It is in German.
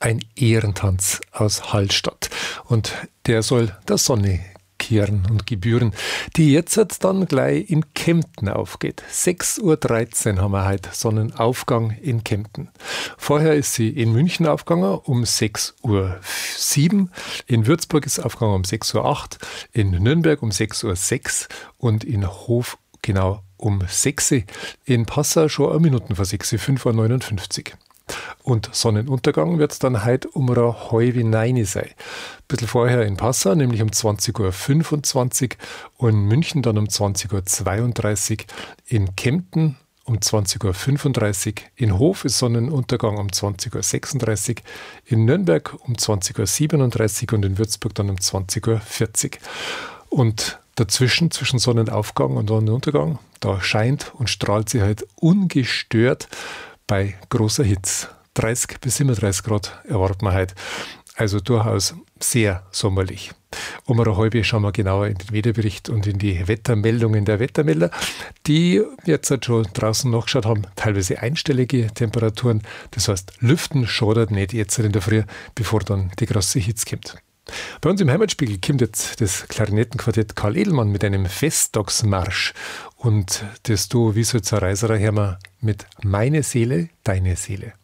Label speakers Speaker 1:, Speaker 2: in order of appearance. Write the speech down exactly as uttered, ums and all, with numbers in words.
Speaker 1: ein Ehrentanz aus Hallstatt. Und der soll der Sonne kehren und gebühren, die jetzt dann gleich in Kempten aufgeht. sechs Uhr dreizehn haben wir heute Sonnenaufgang in Kempten. Vorher ist sie in München aufgegangen um sechs Uhr sieben, in Würzburg ist sie aufgegangen um sechs Uhr acht, in Nürnberg um sechs Uhr sechs und in Hof genau um sechs Uhr, in Passau schon eine Minute vor sechs Uhr, fünf Uhr neunundfünfzig. Und Sonnenuntergang wird es dann heute um eine halbe neun sein. Ein bisschen vorher in Passau, nämlich um zwanzig Uhr fünfundzwanzig und in München dann um zwanzig Uhr zweiunddreißig, in Kempten um zwanzig Uhr fünfunddreißig, in Hof ist Sonnenuntergang um zwanzig Uhr sechsunddreißig, in Nürnberg um zwanzig Uhr siebenunddreißig und in Würzburg dann um zwanzig Uhr vierzig. Und dazwischen, zwischen Sonnenaufgang und Sonnenuntergang, da scheint und strahlt sie halt ungestört bei großer Hitze. dreißig bis siebenunddreißig Grad erwarten wir heute. Also durchaus sehr sommerlich. Um eine halbe schauen wir genauer in den Wetterbericht und in die Wettermeldungen der Wettermelder, die jetzt halt schon draußen nachgeschaut haben, teilweise einstellige Temperaturen. Das heißt, Lüften schadet nicht jetzt in der Früh, bevor dann die große Hitze kommt. Bei uns im Heimatspiegel kommt jetzt das Klarinettenquartett Karl Edelmann mit einem Festtagsmarsch und das Duo Wie soll's ein Reiserer hören wir mit Meine Seele, deine Seele.